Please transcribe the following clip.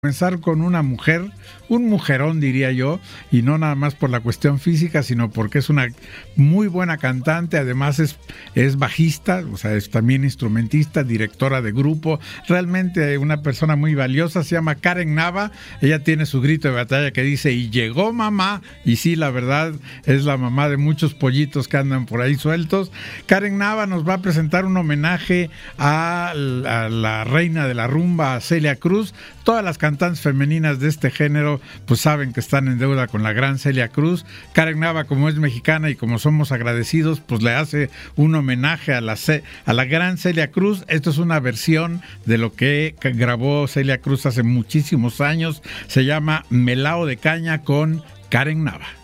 Comenzar con una mujer, un mujerón diría yo, y no nada más por la cuestión física, sino porque es una muy buena cantante, además es bajista, o sea, es también instrumentista, directora de grupo, realmente una persona muy valiosa. Se llama Karen Nava. Ella tiene su grito de batalla que dice: "Y llegó mamá", y sí, la verdad, es la mamá de muchos pollitos que andan por ahí sueltos. Karen Nava nos va a presentar un homenaje a la reina de la rumba, a Celia Cruz. Todas las cantantes femeninas de este género pues saben que están en deuda con la gran Celia Cruz. Karen Nava, como es mexicana y como somos agradecidos, pues le hace un homenaje a la gran Celia Cruz. Esto es una versión de lo que grabó Celia Cruz hace muchísimos años. Se llama Melao de Caña con Karen Nava.